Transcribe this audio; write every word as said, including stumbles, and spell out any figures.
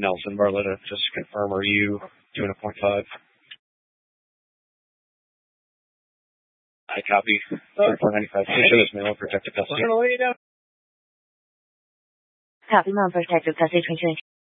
Nelson Barletta, just to confirm, are you doing a point five? I copy. four ninety-five. Station is mail protected custody. We're going to lay you down. Copy, Mount Protective Custody, twenty twenty.